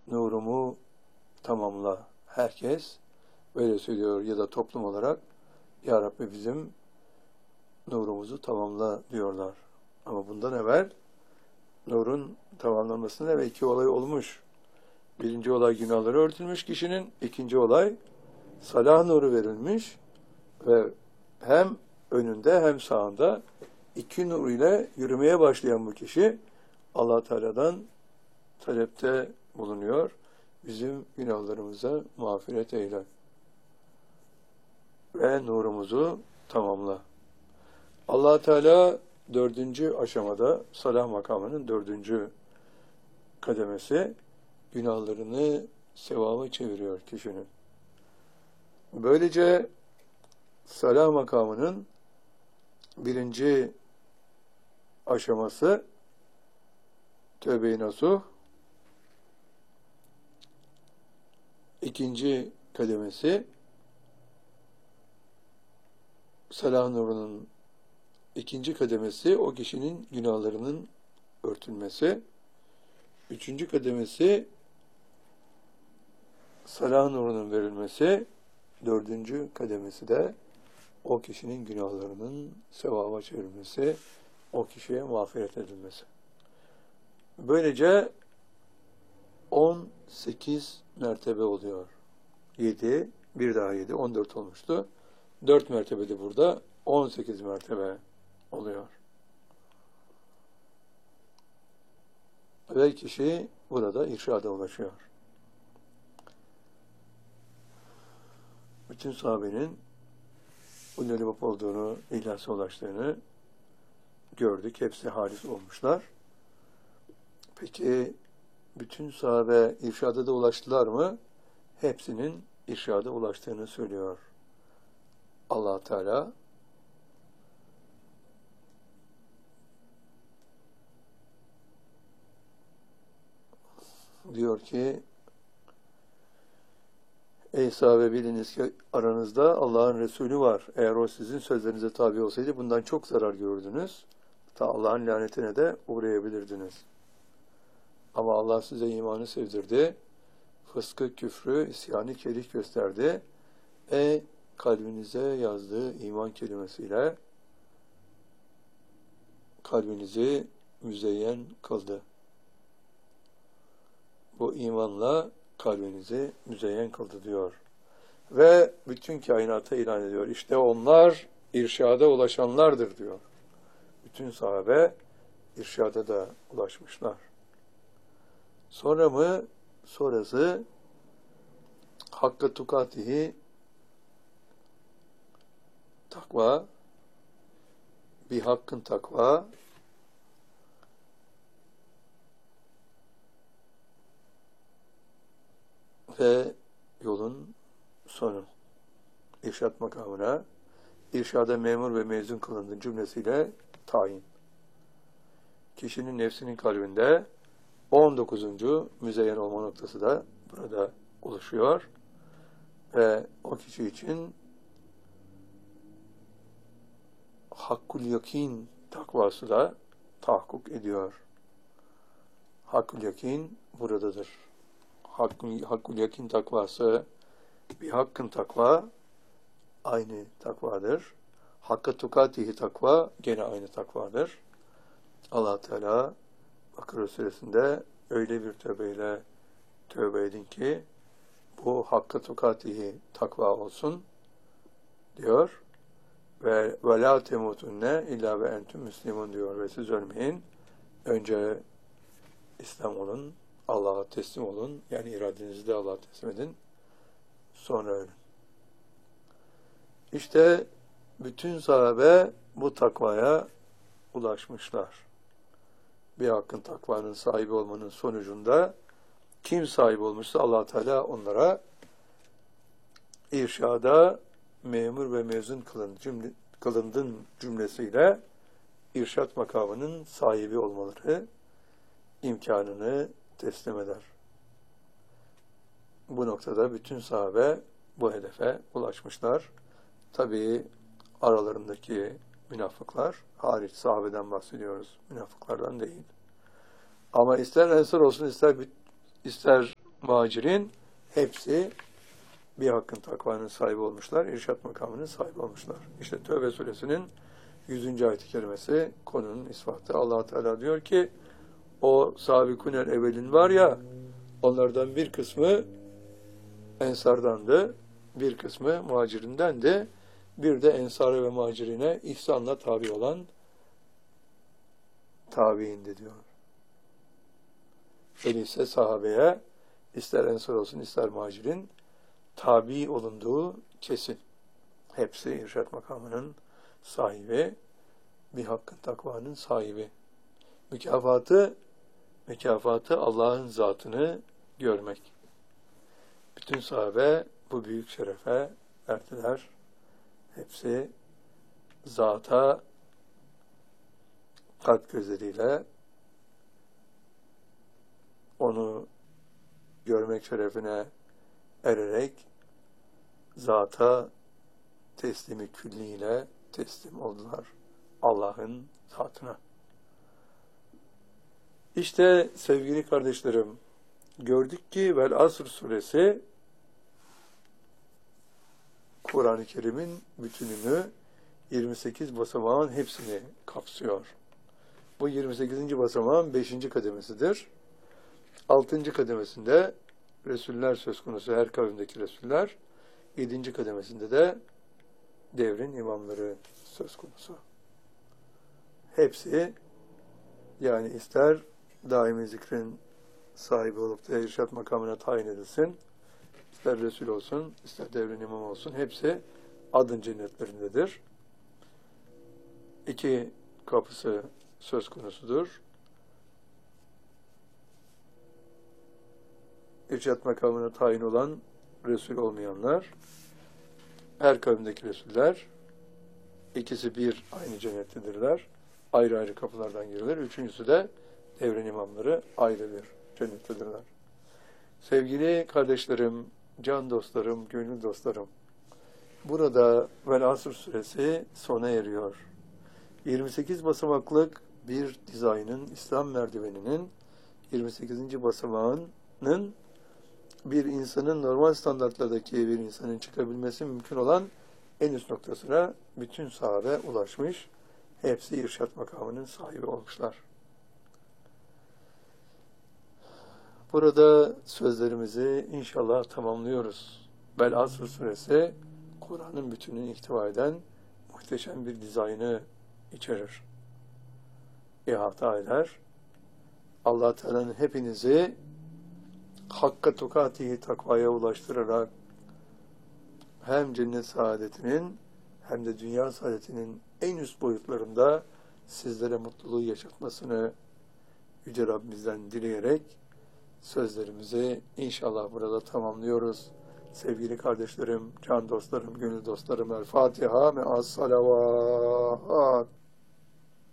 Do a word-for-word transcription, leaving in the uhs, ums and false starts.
nurumu tamamla. Herkes böyle söylüyor ya da toplum olarak Ya Rabbi bizim nurumuzu tamamla diyorlar. Ama bundan evvel nurun tamamlanmasında evvel iki olay olmuş. Birinci olay günahları örtülmüş kişinin, ikinci olay salah nuru verilmiş ve hem önünde hem sağında iki nur ile yürümeye başlayan bu kişi Allah Teala'dan talepte bulunuyor. Bizim günahlarımıza mağfiret eyle ve nurumuzu tamamla. Allah Teala dördüncü aşamada salah makamının dördüncü kademesi günahlarını sevaba çeviriyor kişinin. Böylece salah makamının birinci aşaması tövbe-i nasuh, ikinci kademesi salah nurunun ikinci kademesi o kişinin günahlarının örtülmesi, üçüncü kademesi salah nurunun verilmesi, dördüncü kademesi de o kişinin günahlarının sevaba çevrilmesi, o kişiye mağfiret edilmesi. Böylece on sekiz mertebe oluyor. yedi, bir daha yedi, on dört olmuştu. dört mertebede burada on sekiz mertebe oluyor. Ve kişi burada irşada ulaşıyor. Bütün sahabenin ulul-i olduğunu, ihlasa ulaştığını gördük. Hepsi halis olmuşlar. Peki bütün sahabe irşada da ulaştılar mı? Hepsinin irşada ulaştığını söylüyor Allah Teala. Diyor ki ey sahabe biliniz ki aranızda Allah'ın Resulü var. Eğer o sizin sözlerinize tabi olsaydı bundan çok zarar görürdünüz. Ta Allah'ın lanetine de uğrayabilirdiniz. Ama Allah size imanı sevdirdi. Fıskı, küfrü, isyanı kerih gösterdi. E kalbinize yazdığı iman kelimesiyle kalbinizi müzeyyen kıldı. Bu imanla kalbinizi müzeyyen kıldı diyor. Ve bütün kainata ilan ediyor. İşte onlar irşada ulaşanlardır diyor. Bütün sahabe irşada da ulaşmışlar. Sonra mı? Sonrası hakka tukatihi takva, bir hakkın takva ve yolun sonu. İrşad makamına irşada memur ve mezun kılındığı cümlesiyle tayin. Kişinin nefsinin kalbinde on dokuzuncu müzeyyen olma noktası da burada oluşuyor. Ve o kişi için hakkul yakin takvası da tahakkuk ediyor. Hakkul yakin buradadır. Hakkul, hakkul yakin takvası bir hakkın takva aynı takvadır. Hakka tukatihi takva gene aynı takvadır. Allah Teala Bakara suresinde öyle bir tövbeyle tövbe edin ki bu hakka tukatihi takva olsun diyor. Ve ve la temutunne illa ve entüm müslimun diyor ve siz ölmeyin. Önce İslam olun, Allah'a teslim olun. Yani iradenizi de Allah'a teslim edin. Sonra ölün. İşte bütün sahabe bu takvaya ulaşmışlar. Bir hakkın takvanın sahibi olmanın sonucunda kim sahibi olmuşsa Allah Teala onlara irşada memur ve mezun kılın, cümle, kılındın cümlesiyle irşat makamının sahibi olmaları imkanını teslim eder. Bu noktada bütün sahabe bu hedefe ulaşmışlar. Tabii aralarındaki münafıklar, hariç sahabeden bahsediyoruz, münafıklardan değil. Ama ister ensar olsun, ister ister muhacirin hepsi bir hakkın takvanın sahibi olmuşlar, irşat makamının sahibi olmuşlar. İşte Tövbe suresinin yüzüncü ayet-i kerimesi konunun ispatı. Allah Teala diyor ki, o sabikunel evvelin var ya, onlardan bir kısmı ensardandı, bir kısmı muhacirindendi, bir de ensar ve muhacirine ihsanla tabi olan tabiindi diyor. Öyleyse sahabeye ister ensar olsun ister muhacirin tabi olunduğu kesin. Hepsi irşat makamının sahibi, bir hakkın takvanın sahibi. Mükafatı, mükafatı Allah'ın zatını görmek. Bütün sahabe bu büyük şerefe erdiler. Hepsi zata kalp gözleriyle onu görmek şerefine ererek zata teslimi külliyle teslim oldular Allah'ın zatına. İşte sevgili kardeşlerim, gördük ki Vel Asr suresi Kur'an-ı Kerim'in bütününü, yirmi sekiz basamağın hepsini kapsıyor. Bu yirmi sekizinci basamağın beşinci kademesidir. altıncı kademesinde Resuller söz konusu, her kavimdeki Resuller. yedinci kademesinde de devrin imamları söz konusu. Hepsi, yani ister daimi zikrin sahibi olup da irşat makamına tayin edilsin, ister Resul olsun, ister devrin imamı olsun, hepsi adın cennetlerindedir. İki kapısı söz konusudur. İrşat makamına tayin olan Resul olmayanlar, her kavimdeki Resuller, ikisi bir aynı cennettedirler. Ayrı ayrı kapılardan girilir. Üçüncüsü de devrin imamları ayrı bir cennettedirler. Sevgili kardeşlerim, can dostlarım, gönül dostlarım, burada Vel Asr suresi sona eriyor. yirmi sekiz basamaklık bir dizaynın, İslam merdiveninin yirmi sekizinci basamağının bir insanın normal standartlardaki bir insanın çıkabilmesi mümkün olan en üst noktasına bütün sahabe ulaşmış. Hepsi irşat makamının sahibi olmuşlar. Burada sözlerimizi inşallah tamamlıyoruz. Vel Asr suresi Kur'an'ın bütününü ihtiva eden muhteşem bir dizaynı içerir. İhata eder. Allah Teala'nın hepinizi hakka tukatihi takvaya ulaştırarak hem cennet saadetinin hem de dünya saadetinin en üst boyutlarında sizlere mutluluğu yaşatmasını Yüce Rabbimizden dileyerek sözlerimizi inşallah burada tamamlıyoruz. Sevgili kardeşlerim, can dostlarım, gönül dostlarım, El Fatiha ve as-salavat.